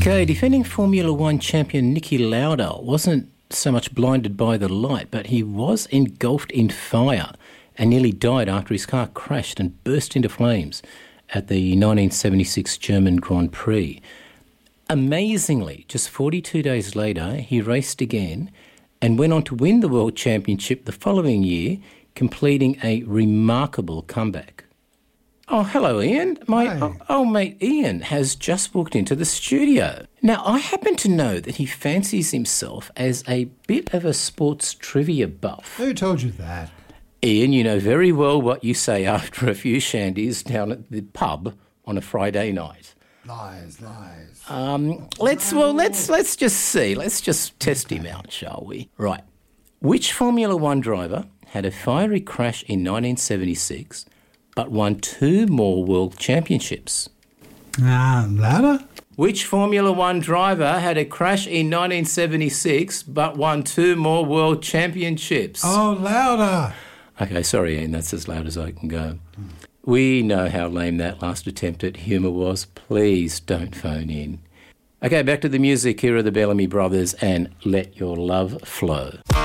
Okay, defending Formula One champion Niki Lauda wasn't so much blinded by the light, but he was engulfed in fire and nearly died after his car crashed and burst into flames at the 1976 German Grand Prix. Amazingly, just 42 days later, he raced again and went on to win the World Championship the following year, completing a remarkable comeback. Oh, hello, Ian. My old mate Ian has just walked into the studio. Now, I happen to know that he fancies himself as a bit of a sports trivia buff. Who told you that? Ian, you know very well what you say after a few shandies down at the pub on a Friday night. Lies. Let's just see. Let's just test him out, shall we? Right. Which Formula One driver had a fiery crash in 1976 but won 2 more world championships? Lauda? Which Formula One driver had a crash in 1976 but won 2 more world championships? Oh, Lauda. Okay, sorry, Ian, that's as loud as I can go. We know how lame that last attempt at humour was. Please don't phone in. Okay, back to the music. Here are the Bellamy Brothers and Let Your Love Flow.